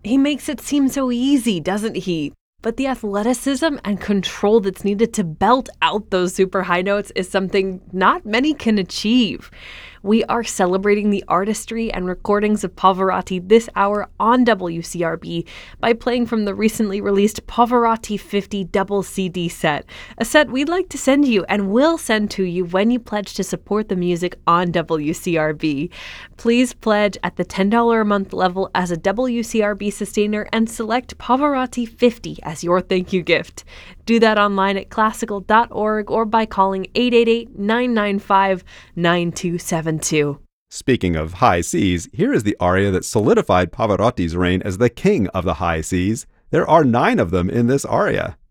He makes it seem so easy, doesn't he? But the athleticism and control that's needed to belt out those super high notes is something not many can achieve. We are celebrating the artistry and recordings of Pavarotti this hour on WCRB by playing from the recently released Pavarotti 50 double CD set, a set we'd like to send you and will send to you when you pledge to support the music on WCRB. Please pledge at the $10 a month level as a WCRB sustainer and select Pavarotti 50 as your thank you gift. Do that online at classical.org or by calling 888-995-9272. Speaking of high Cs, here is the aria that solidified Pavarotti's reign as the king of the high Cs. There are 9 of them in this aria.